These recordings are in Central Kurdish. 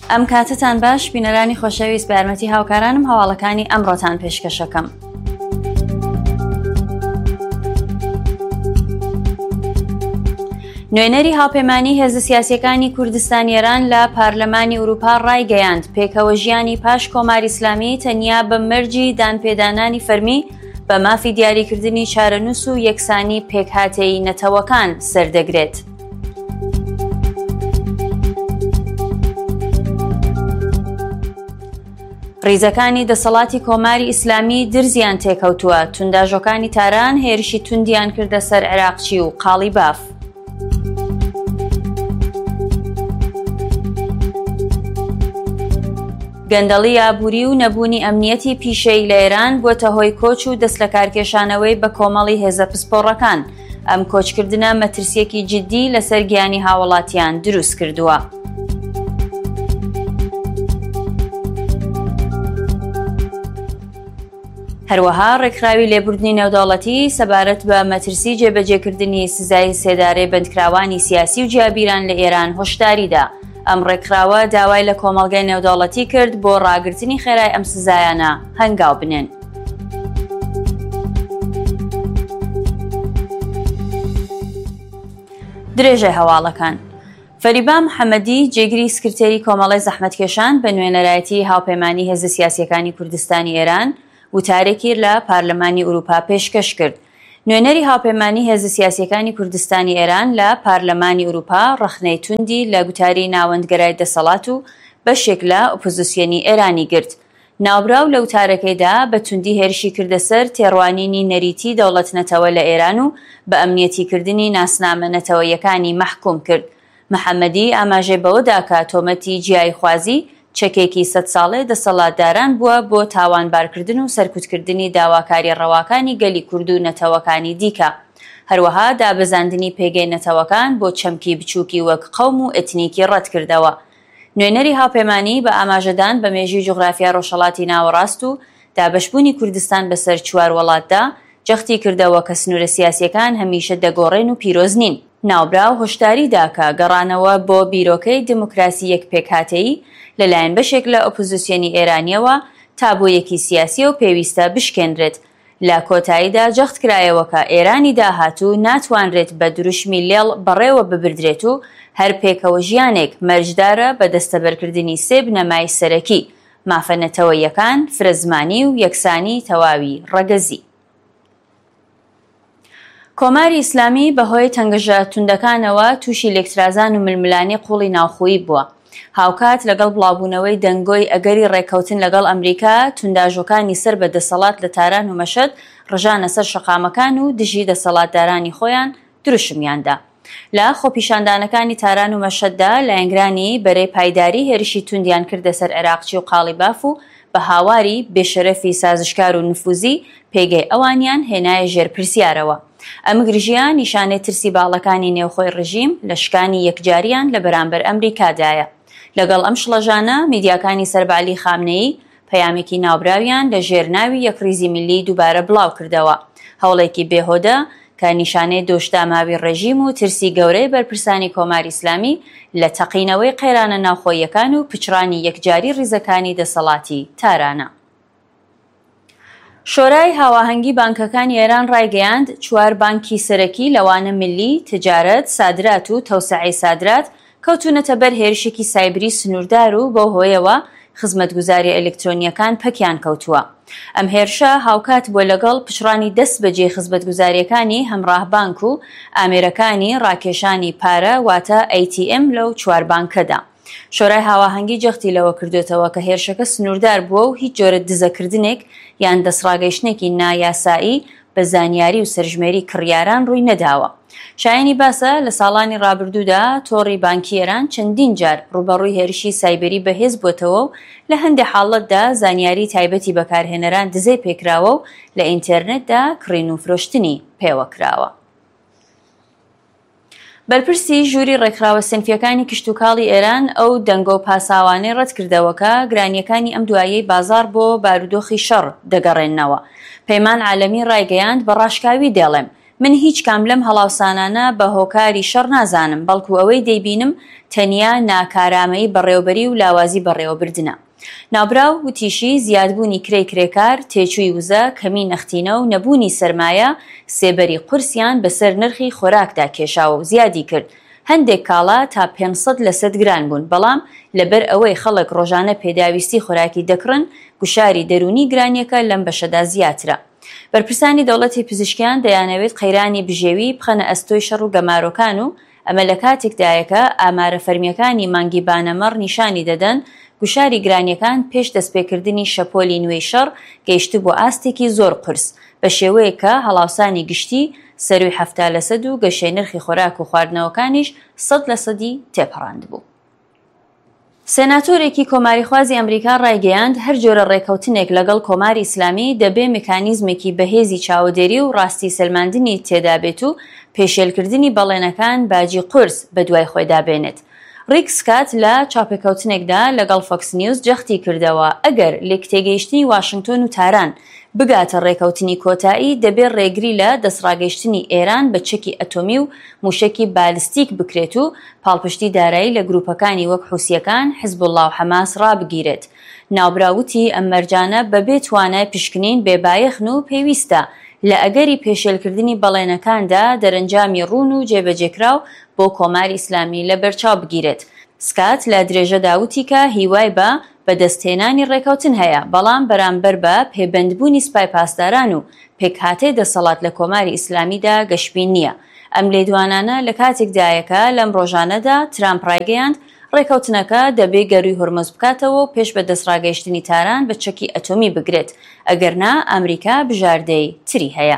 ئەم کاتتان باش بینەرانی خۆشەویست بە یارمەتی هاوکارانم هەواڵەکانی ئەمڕۆتان پێشکەشەکەم. نوێنەری هاوپەیمانی هێزە سیاسیەکانی کوردستان ئێران لە پارلەمانی ئەوروپا ڕایگەیاند پێکەوە ژیانی پاش کۆماری ئیسلامی تەنیا بە مەرجی دانپێدانانی فەرمی بە مافی دیاریکردنی چارەنووس و یەکسانی پێکهاتەی نەتەوەکان سەردەگرێت. ڕیزەکانی دەسەڵاتی کۆماری ئیسلامی درزیان تێکەوتووە، تونداژۆکانی تاران هێرشی توندیان کردە سەر عێراقچی و قاڵی باف. گەندەڵی ئابووری و نەبوونی ئەمنیەتی پیشەی لە ئێران بووەتە هۆی کۆچ و دەست لە کارکێشانەوەی بە کۆمەڵی هێزە پسپۆڕەکان. ئەم کۆچکردنە مەترسیەکی جددی لەسەر گیانی هاوڵاتیان دروست کردووە. هەروەها ڕێکخراوی لێبوردنی نێودەوڵەتی سەبارەت بە مەترسی جێبەجێکردنی سزای سێدارەی بەندکراوانی سیاسی و جیابیران لە ئێران هۆشداریدا. ئەم ڕێکخراوە داوای لە کۆمەڵگەی نێودەوڵەتی کرد بۆ ڕاگررتنی خێرای ئەم سزایانە هەنگاو بنێن. درێژە هەواڵەکان. فەریبا محەممەدی جێگری سکرتێری کۆمەڵی زەحمەتکێشان بە نوێنەرایەتی هاوپەیمانی هێزە سیاسیەکانی کوردستانی ئێران وتارێکی لە پارلەمانی ئەوروپا پێشکەش کرد. نوێنەری هاوپەیمانی هێزە سیاسیەکانی کوردستانی ئێران لە پارلەمانی ئەوروپا ڕەخنەی توندی لە گوتاری ناوەندگەرای دەسەڵات و بەشێک لە ئۆپۆزیسیۆنی ئێرانی گرت. ناوبراو لە وتارەکەیدا بە توندی هێرشی کردە سەر تێڕوانینی نەریتی دەوڵەت نەتەوە لە ئێران و بە ئەمنیەتیکردنی ناسنامە نەتەوەیەکانی مەحکوم کرد. محەممەدی ئاماژەی بەوەدا کە تۆمەتی جیای خوازی چەکێکی 100 ساڵێ دەسەڵاتداران بووە بۆ تاوانبارکردن و سەرکوتکردنی داواکاری ڕەواکانی گەلی کورد و نەتەوەکانی دیکە. هەروەها دابەزاندنی پێگەی نەتەوەکان بۆ چەمکی بچووکی وەک قەوم و ئەتنیکی ڕەت کردەوە. نوێنەری هاوپەیمانی بە ئاماژەدان بە مێژوی جوغرافیا ڕۆژهەڵاتی ناوەڕاست و دابەشبوونی کوردستان بەسەر 4 وڵاتدا جەختی کردەوە کە سنوورە سیاسیەکان هەمیشە دەگۆڕێن و پیرۆز نین. ناوبراو هۆشداریدا کە گەڕانەوە بۆ بیرۆکەی دموکراسی یەک پێکهاتەیی لەلایەن بەشێک لە ئۆپۆزیسیۆنی ئێرانیەوە تا بۆ یەکی سیاسی و پێویستە بشکێنرێت. لە کۆتاییدا جەخت کرایەوە کە ئێرانی داهاتوو ناتوانرێت بە دروشمی لێڵ بەڕێوە ببردرێت و هەر پێکەوە ژیانێک مەرجدارە بە دەستەبەرکردنی 3 بنەمای سەرەکی: مافە نەتەوەیەکان، فرەزمانی و یەکسانی تەواوی ڕەگەزی. کۆماری ئیسلامی بەهۆی تەنگەژە توندەکانەوە تووشی لێکترازان و ململانی قوڵی ناوخۆیی بووە. هاوکات لەگەڵ بڵاوبوونەوەی دەنگۆی ئەگەری ڕێککەوتن لەگەڵ ئەمریکا، تونداژۆکانی سەر بە دەسەڵات لە تاران و مەشەد ڕژانە سەر شەقامەکان و دژی دەسەڵاتدارانی خۆیان دروشمیاندا. لە خۆپیشاندانەکانی تاران و مەشەددا لایەنگرانی بەرەی پایداری هێرشی توندیان کردە سەر عێراقچی و قاڵی باف و بە هاواری بێشەرەفی سازشکار و نفوزی پێگەی ئەوانیان هێنایە ژێر پرسیارەوە. ئەم گرژیان نیشانەی ترسی باڵەکانی نێوخۆی ڕژیم لە شکانی یەکجاریان لە بەرامبەر ئەمریکادایە. لەگەڵ ئەم شڵەژانە میدیاکانی سەربعەلی خامنەیی پەیامێکی ناوبراویان لە ژێرناوی یەکریزی ملی دووبارە بڵاو کردەوە. هەوڵێکی بێهۆدە کە نیشانەی دۆشتاماوی ڕژیم و ترسی گەورەی بەرپرسانی کۆماری ئیسلامی لە تەقینەوەی قەیرانە ناوخۆیەکان و پچرانی یەکجاری ڕیزەکانی دەسەڵاتی تارانە. شۆرای هاواهەنگی بانکەکانی ئێران ڕایگەیاند 4 بانکی سەرەکی لەوانە ملی، تجارەت، سادرات و تەوسعەی سادرات کەوتونەتە بەر هێرشێکی سایبری سنووردار و بۆ هۆیەوە خزمەتگوزاری ئەلکترۆنیەکان پەکیان کەوتووە. ئەم هێرشە هاوکات بۆ لەگەڵ پچڕانی دەست بەجێ خزمەتگوزاریەکانی هەمڕاه بانک و ئامێرەکانی ڕاکێشانی پارە واتە ATM لەو 4 بانکەدا. شۆرای هاواهەنگی جەختی لەوە کردوێتەوە کە هێرشەکە سنووردار بووە و هیچ جۆرە دزەکردنێک یان دەسڕاگەیشتنێکی نایاسایی بە زانیاری و سەرژمێری کڕیاران ڕووی نەداوە. شایانی باسە لە ساڵانی ڕابردوودا تۆڕی بانکی ئێران چەندین جار ڕوبەڕووی هێرشی سایبەری بەهێز بووەتەوە و لە هەندێک حاڵەتدا زانیاری تایبەتی بەکارهێنەران دزەی پێکراوە و لە ئینتەرنێتدا کڕین و فرۆشتنی پێوەکراوە. بەرپرسی ژووری ڕێکخراوە سنفیەکانی کشتتوکاڵی ئێران ئەو دەنگە و پاساوانەی ڕەت کردەوەکە گرانیەکانی ئەم دوایەی بازار بۆ بارودۆخی شەڕ دەگەڕێنەوە. پەیمان عالەمی ڕایگەیاند بە ڕاشکاوی دێڵێم من هیچ کام لەم هەڵاوسانانە بە هۆکاری شەڕ نازانم، بەڵکو ئەوەی دەیبینم تەنیا ناکارامەی بەڕێوەبەری و لاوازی بەڕێوەبردنە. ناوبراو وتیشی زیادبوونی کرێی کرێکار، تێچووی وزە، کەمی نەختینە و نەبوونی سەرمایە سێبەری قورسیان بەسەر نرخی خۆراکدا کێشاوە و زیادی کرد. هەندێک کاڵا تا 500 لە 100 گران بوون، بەڵام لەبەر ئەوەی خەڵک ڕۆژانە پێداویستی خۆراکی دەکڕن، گوشاری دەرونی گرانیەکە لەم بەشەدا زیاترە. بەرپرسانی دەوڵەتی پزیشکیان دەیانەوێت قەیرانی بژێوی بخەنە ئەستۆی شەڕ و گەمارۆکان و ئەمە لە کاتێکدایەکە ئامارە فەرمیەکانی مانگی بانەمەڕ نیشانی دەدەن گوشاری گرانیەکان پێش دەستپێکردنی شەپۆلی نوێی شەڕ گەیشت بۆ ئاستێکی زۆر قرس، بە شێوەیە کە هەڵاوسانی گشتی سەروی 70% و گەشەی نرخی خۆراک و خواردنەوەکانیش 100% تێپەڕاند بوو. سێناتۆرێکی کۆماریخوازی ئەمریکا ڕایگەیاند هەر جۆرە ڕێکەوتنێک لەگەڵ کۆماری ئیسلامی دەبێ مێکانیزمێکی بەهێزی چاودێری و ڕاستی سەلماندنی تێدا بێت و پێشێلکردنی بەڵێنەکان باجی قورس بە دوای خۆی دابێنێت. ریک سکات لە چاپێکەوتنێکدا لەگەڵ فۆکس نیوز جەختی کردەوە ئەگەر لێک تێگەیشتنی واشنگتۆن و تاران بگاتە ڕێکەوتنی کۆتایی دەبێت ڕێگری لە دەسڕاگەیشتنی ئێران بە چەکی ئەتۆمی و موشەکی بالستیک بکرێت و پاڵپشتی دارایی لە گروپەکانی وەک حوسیەکان، حیزبوڵڵا و حەماس ڕابگیرێت. ناوبراوتی ئەم مەرجانە بەبێ توانای پشکنین بێبایەخن و پێویستە لە ئەگەری پێشێلکردنی بەڵێنەکاندا دەرەنجامی ڕوون و جێبەجێکراو بۆ کۆماری ئیسلامی لە بەرچاو بگیرێت. سکات لە درێژەدا وتی کە هیوای بە بەدەستهێنانی ڕێکەوتن هەیە، بەڵام بەرامبەر بە پێبەندبوونی سوپای پاسداران و پێکهاتەی دەسەڵات لە کۆماری ئیسلامیدا گەشتبین نییە. ئەم لێدوانانە لە کاتێکدایەکە لەم ڕۆژانەدا ترامپ ڕایگەیاند ڕێکەوتنەکە دەبێ گەروی هورمز بکاتەوە و پێش بە دەسڕاگەیشتنی تاران بە چەکی ئەتۆمی بگرێت، ئەگەرنا ئەمریکا بژاردەی تری هەیە.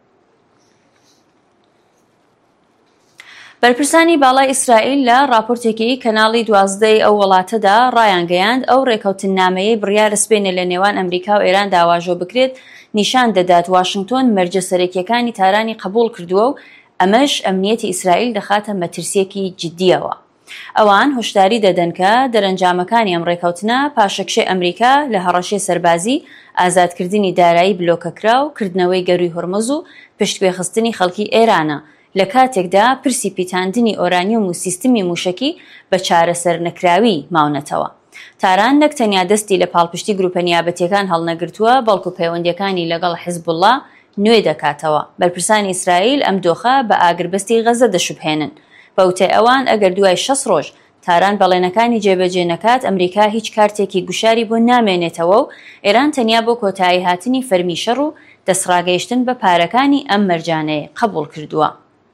بەرپرسانی باڵای ئیسرائیل لە راپۆرتێکی کەناڵی 12 ئەو وڵاتەدا ڕایانگەیاند ئەو ڕێکەوتنامەیەی بڕیارە سپێنە لە نێوان ئەمریکا و ئێران داواژۆ بکرێت نیشان دەدات واشنگتۆن مەرجە سەرەکیەکانی تارانی قبول کردووە و ئەمەش ئەمنیەتی ئیسرائیل دەخاتە مەترسیەکی جددیەوە. ئەوان هۆشداری دەدەن کە دەرەنجامەکانی ئەم ڕێکەوتنە پاشەکشەی ئەمریکا لە هەڕەشەی سەربازی، ئازادکردنی دارایی بلۆکەکرا و کردنەوەی گەروی هورمز و پشتگوێخستنی خەڵکی ئێرانە، لە کاتێکدا پرسی پیتاندنی ئۆرانیوم و سیستمی موشکی بە چارەسەر نەکراوی ماونەتەوە. تاران نەک تەنیا دەستی لە پاڵپشتی گروپە نیابەتیەکان هەڵنەگرتووە، بەڵکو پەیوەندیەکانی لەگەڵ حیزبوڵڵا نوێ دەکاتەوە. بەرپرسانی ئیسرائیل ئەم دۆخە بە ئاگربەستی غەزە دەشوبهێنن. بەوتەی ئەوان ئەگەر دوای 6 ڕۆژ تاران بەڵێنەکانی جێبەجێ نەکات، ئەمریکا هیچ کارتێکی گوشاری بۆ نامێنێتەوە و ئێران تەنیا بۆ کۆتایی هاتنی فەرمی شەڕ و دەسڕاگەیشتن بە پارەکانی ئەم مەرجانەیە قبول کردووە.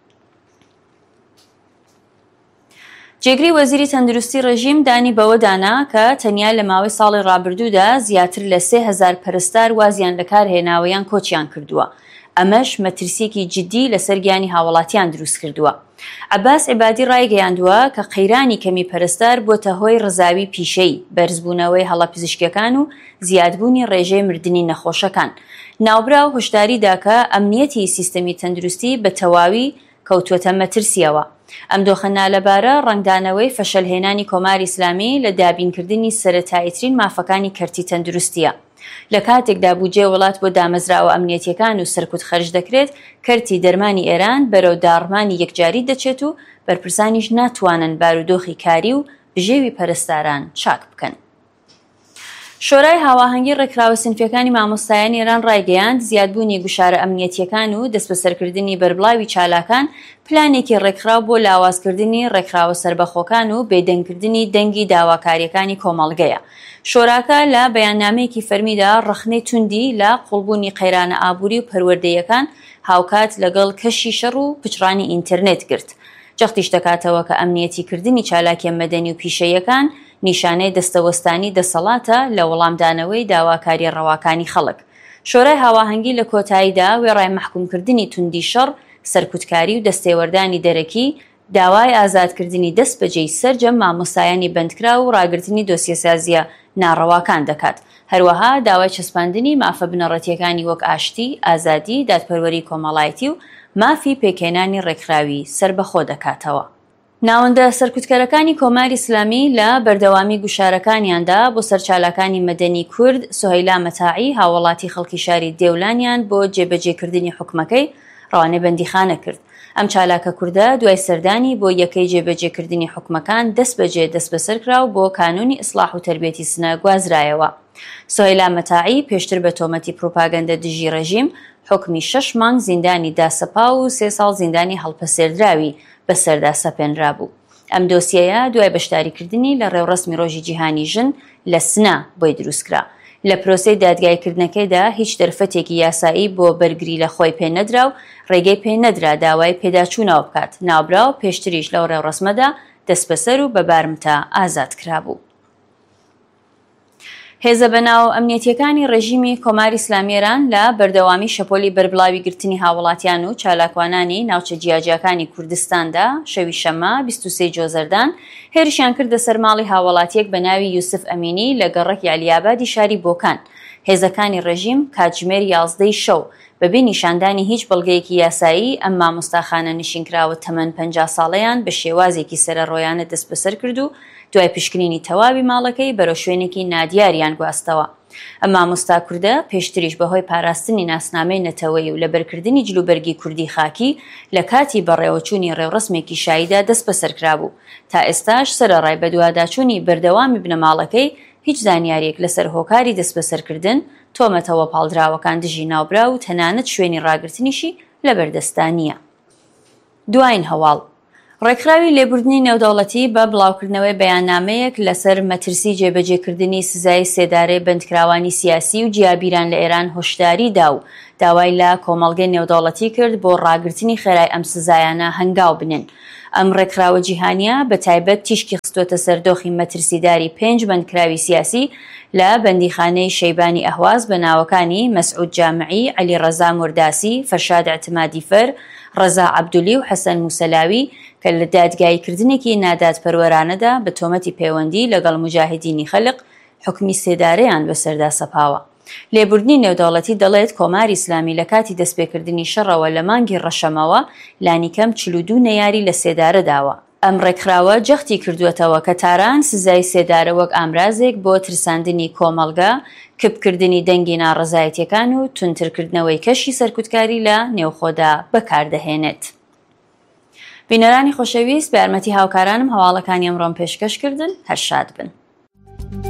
جێگری وەزیری تەندروستی ڕێژیم دانی بەوە دانا کە تەنیا لە ماوەی ساڵی ڕابردوودا زیاتر لە 3000 پەرستار وازیان لە کارهێناوەیان کۆچیان کردووە. ئەمەش مەترسیەکی جددی لەسەر گیانی هاوڵاتیان دروست کردووە. عەباس عیبادی ڕایگەیاندووە کە قەیرانی کەمی پەرستار بۆتە هۆی ڕزاوی پیشەی، بەرزبوونەوەی هەڵە پزیشکیەکان و زیادبوونی ڕێژەی مردنی نەخۆشەکان. ناوبراو هۆشداریدا کە ئەمنیەتی سیستەمی تەندروستی بە تەواوی کەوتووەتە مەترسیەوە. ئەم دۆخەنا لەبارە ڕەنگدانەوەی فەشەلهێنانی کۆماری ئیسلامی لە دابینکردنی سەرەتاییترین مافەکانی کەرتی تەندروستیە. لە کاتێکدا بودجێ وڵات بۆ دامەزراوە ئەمنیەتیەکان و سەرکوت خەرج دەکرێت، کەرتی دەرمانی ئێران بەرەو داڕمانی یەکجاری دەچێت و بەرپرسانیش ناتوانن بارودۆخی کاری و بژێوی پەرستاران چاک بکەن. شۆرای هاواهەنگی ڕێکخراوە سنفیەکانی مامۆستایانی ئێران ڕایگەیاند زیادبوونی گوشارە ئەمنیەتیەکان و دەستبەسەرکردنی بەربڵاوی چالاکان پلانێکی ڕێکخراو بۆ لاوازکردنی ڕێکخراوە سربەخۆکان و بێدەنگکردنی دەنگی داواکاریەکانی کۆمەڵگەیە. شۆراکە لە بەیاننامەیەکی فەرمیدا ڕەخنەی توندی لە قوڵبوونی قەیرانە ئابووری و پەروەردەیەکان هاوکات لەگەڵ کەشی شەڕ و پچڕانی ئینتەرنێت کرد. جەختیش دەکاتەوە کە ئەمنیەتیکردنی چالاکیە مەدەنی و پیشەیەکان نیشانەی دەستەوەستانی دەسەڵاتە لە وەڵامدانەوەی داواکاری ڕەواکانی خەڵک. شۆرای هاواهەنگی لە کۆتاییدا وێڕای مەحکومکردنی توندی شەڕ، سەرکوتکاری و دەستێوەردانی دەرەکی، داوای ئازادکردنی دەست بەجێی سەرجەم مامۆستایانی بەندکرا و ڕاگررتنی دۆسیەسازیە ناڕەواکان دەکات. هەروەها داوای چەسپاندنی مافە بنەڕەتیەکانی وەک ئاشتی، ئازادی، دادپەروەری کۆمەڵایەتی و مافی پێکێنانی ڕێکخراوی سربەخۆ دەکاتەوە. ناوەندە سەرکوتکەرەکانی کۆماری ئیسلامی لە بەردەوامی گوشارەکانیاندا بۆ سەرچالەکانی مەدەنی کورد سوهەیلا مەتاعی هاوڵاتی خەڵکی شاری دێولانیان بۆ جێبەجێکردنی حکومەکەی ڕەوانەی بەندیخانە کرد. ئەم چالاکە کوردە دوای سەردانی بۆ یەکەی جێبەجێکردنی حکومەکان دەست بەسەر کراو بۆ کانونی ئیسلاح و تەربیەتی سنە گوازرایەوە. سۆهێلا مەتاعی پێشتر بە تۆمەتی پروپاگەندە دژی ڕێژیم حکمی 6 مانگ زیندانی داسەپا و 3 ساڵ زیندانی هەڵپەسێردراوی بەسەردا سەپێنرا بوو. ئەم دۆسیەیە دوای بەشداریکردنی لە ڕێوڕسمی ڕۆژی جیهانی ژن لە سنە بۆی دروستکرا. لە پرۆسەی دادگایکردنەکەیدا هیچ دەرفەتێکی یاسایی بۆ بەرگری لە خۆی پێ نەدرا و ڕێگەی پێ نەدرا داوای پێداچوونەوە بکات. ناوبراو پێشتریش لەو ڕێوڕسمەدا دەست بەسەر و بە بارمتە ئازاد کرابوو. هێزە بەناو ئەمنیەتیەکانی ڕێژیمی کۆماری ئیسلامی ئێران لە بەردەوامی شەپۆلی بەربڵاوی گرتنی هاوڵاتیان و چالاکوانانی ناوچە جیاجیەکانی کوردستاندا شەوی شەمە 23 جۆزەردان هێرشیان کردە سەر ماڵی هاوڵاتیەک بە ناوی یوسف ئەمینی لە گەڕەکی عەلیابادی شاری بۆکان. هێزەکانی ڕێژیم کاتژمێر 11 شەو بەبێ نیشاندانی هیچ بەڵگەیەکی یاسایی ئەم مامۆستاخانە نشینکراوە تەمەن 50 ساڵەیان بە شێوازێکی سەرڕۆیانە دەست بەسەر کرد و دوای پشکنینی تەواوی ماڵەکەی بەرەو شوێنێکی نادیاریان گواستەوە. ئەم مامۆستا کوردە پێشتریش بەهۆی پاراستنی ناسنامەی نەتەوەی و لەبەرکردنی جلوبەرگی کوردی خاکی لە کاتی بەڕێوەچوونی ڕێوڕسمێکی شاییدا دەست بەسەر کرابوو. تا ئێستاش سەرەڕای بە دوواداچوونی بەردەوامی بنەماڵەکەی هیچ زانیاریەک لەسەر هۆکاری دەست بەسەرکردن، تۆمەتەوە پاڵدراوەکان دژی ناوبرا و تەنانەت شوێنی ڕاگرتنیشی لەبەردەستانیە. دوایین هەواڵ ڕێکخراوی لێبوردنی نێودەوڵەتی بە بڵاوکردنەوەی بەیاننامەیەک لەسەر مەترسی جێبەجێکردنی سزای سێدارەی بەندکراوانی سیاسی و جیابیران لە ئێران هۆشداری دا و داوای لە کۆمەڵگەی نێودەوڵەتی کرد بۆ ڕاگرتنی خێرای ئەم سزایانە هەنگاو بنن. ئەم ڕێکخراوە جیهانیە بە تایبەت تیشکی خستوۆتە سەردۆخی مەترسیداری 5 بەندکراوی سیاسی لە بەندیخانەی شەیبانی ئەهواز بە ناوەکانی مەسعود جامعی، عەلی ڕەزا مورداسی، فەرشاد ئەعتمادی فەر، ڕەزا عەبدولی و حەسەن موسەلاوی کە لە دادگایکردنێکی نادادپەروەرانەدا بە تۆمەتی پەیوەندی لەگەڵ مجاهدینی خەلق حکمی سێدارەیان بەسەردا سەپاوە. لێبوردنی نێودەوڵەتی دەڵێت کۆماری ئیسلامی لە کاتی دەستپێکردنی شەڕەوە لە مانگی ڕەشەمەوە لانیکەم 42 نەیاری لە سێدارە داوە. ئەم ڕێکخراوە جەختی کردووەتەوە کە تاران سزای سێدارە وەک ئامرازێک بۆ ترساندنی کۆمەڵگە، کپکردنی دەنگی ناڕەزایەتیەکان و تونترکردنەوەی کەشی سەرکوتکاری لە نێوخۆدا بەکاردەهێنێت. بینەرانی خۆشەویست، بە یارمەتی هاوکارانم هەواڵەکانی ئەمڕۆم پێشکەشکردن، هەر شاد بن.